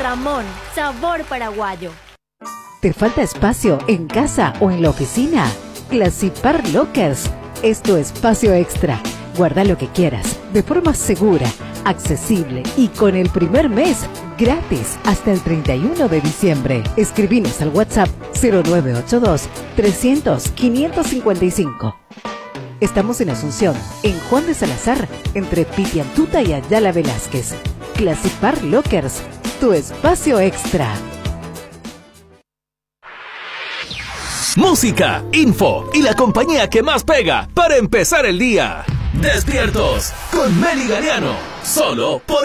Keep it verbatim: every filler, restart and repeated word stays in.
Ramón, sabor paraguayo. ¿Te falta espacio en casa o en la oficina? Clasipar Lockers es tu espacio extra. Guarda lo que quieras de forma segura, accesible y con el primer mes gratis hasta el treinta y uno de diciembre. Escribinos al WhatsApp cero nueve ocho dos, trescientos, quinientos cincuenta y cinco. Estamos en Asunción, en Juan de Salazar, entre Pitiantuta y Ayala Velázquez. Clasipar Lockers, tu espacio extra. Música, info y la compañía que más pega para empezar el día. Despiertos con Meli Galeano, solo por